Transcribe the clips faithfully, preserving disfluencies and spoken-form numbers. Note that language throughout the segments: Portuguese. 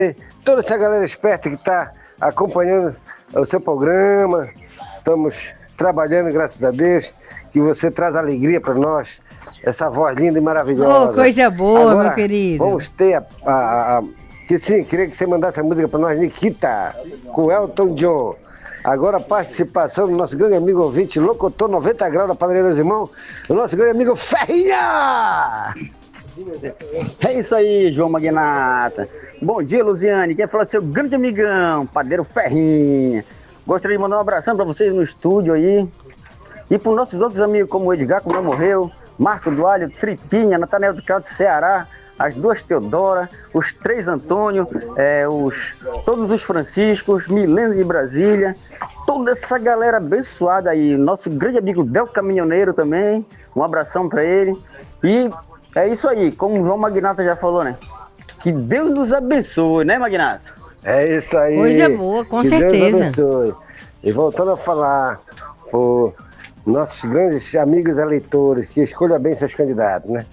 toda essa galera esperta que está acompanhando o seu programa. Estamos trabalhando, graças a Deus, que você traz alegria para nós, essa voz linda e maravilhosa. Oh, coisa boa, Agora, meu querido. Vamos ter a, a, a... Que sim, queria que você mandasse a música para nós, Nikita, com Elton John. Agora a participação do nosso grande amigo ouvinte, locutor noventa graus da Padaria dos Irmãos, o nosso grande amigo Ferrinha! É isso aí, João Magnata. Bom dia, Luziane. Quem fala é seu grande amigão, padeiro Ferrinha. Gostaria de mandar um abração para vocês no estúdio aí. E para os nossos outros amigos, como o Edgar, como não morreu, Marco do Alho, Tripinha, Natanael do Caldo, Ceará, as duas Teodora, os três Antônio, é, os, todos os Franciscos, Milena de Brasília, toda essa galera abençoada aí. Nosso grande amigo Del Caminhoneiro também, um abração para ele. E é isso aí, como o João Magnata já falou, né? Que Deus nos abençoe, né, Magnata? É isso aí. Coisa boa, com que certeza. Deus abençoe. E voltando a falar, por nossos grandes amigos eleitores, que escolham bem seus candidatos, né?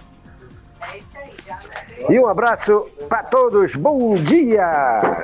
E um abraço para todos, bom dia!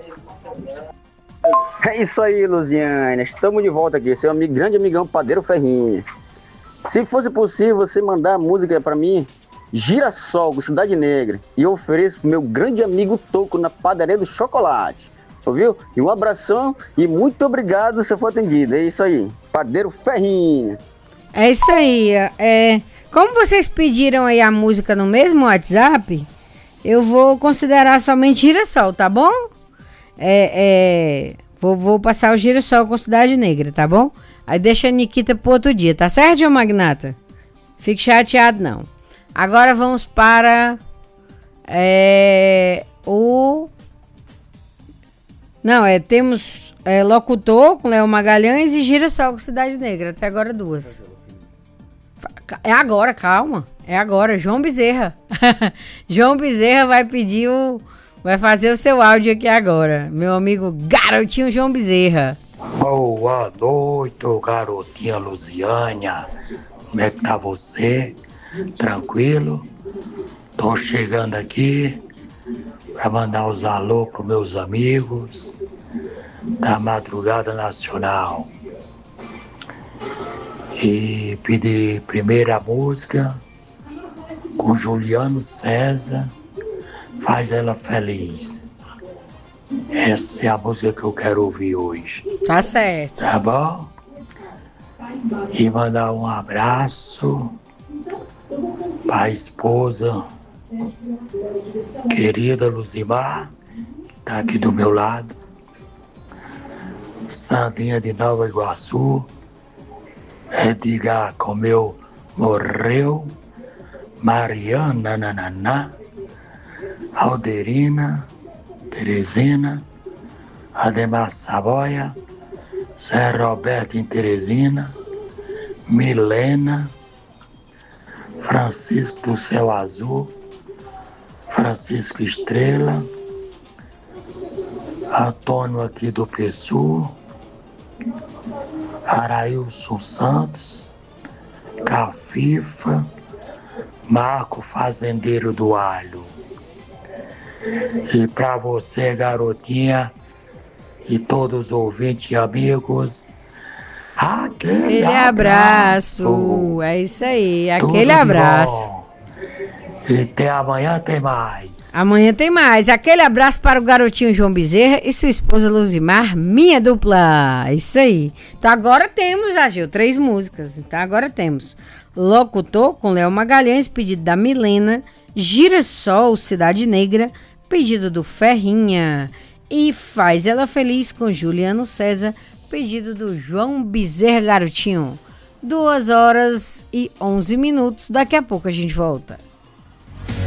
É isso aí, Luziane, estamos de volta aqui, seu amigo, grande amigão Padeiro Ferrinha. Se fosse possível você mandar a música para mim, Girassol, Cidade Negra, e eu ofereço pro meu grande amigo Toco na Padaria do Chocolate, ouviu? E um abração e muito obrigado se for atendido, é isso aí, Padeiro Ferrinha. É isso aí, é... Como vocês pediram aí a música no mesmo WhatsApp, eu vou considerar somente Girassol, tá bom? É, é, vou, vou passar o Girassol com Cidade Negra, tá bom? Aí deixa a Nikita pro outro dia, tá certo, João Magnata? Fique chateado, não. Agora vamos para é, o... Não, é, temos é, Locutor com Léo Magalhães e Girassol com Cidade Negra. Até agora duas. É agora, calma. É agora, João Bezerra. João Bezerra vai pedir o... Vai fazer o seu áudio aqui agora. Meu amigo Garotinho João Bezerra. Boa noite, garotinha Luziânia. Como é que tá você? Tranquilo? Tô chegando aqui para mandar os alô pros meus amigos da Madrugada Nacional. E pedir primeira música com Juliano César, Faz Ela Feliz. Essa é a música que eu quero ouvir hoje. Tá certo. Tá bom? E mandar um abraço para a esposa querida Luzimar, que tá aqui do meu lado, Sandrinha de Nova Iguaçu, Edgar Comeu morreu, Mariana Nananá, Alderina, Teresina, Ademar Saboia, Zé Roberto em Teresina, Milena, Francisco do Céu Azul, Francisco Estrela, Antônio aqui do Pessu, Arailson Santos, Cafifa, Marco Fazendeiro do Alho. E para você, garotinha, e todos os ouvintes e amigos, aquele, aquele abraço. abraço. É isso aí, aquele abraço. E até amanhã tem mais. Amanhã tem mais. Aquele abraço para o garotinho João Bezerra e sua esposa Luzimar, minha dupla. É isso aí. Então agora temos, Agil, três músicas. Então agora temos Locutor com Léo Magalhães, pedido da Milena, Girassol, Cidade Negra, pedido do Ferrinha, e Faz Ela Feliz com Juliano César, pedido do João Bezerra, garotinho. Duas horas e onze minutos. Daqui a pouco a gente volta.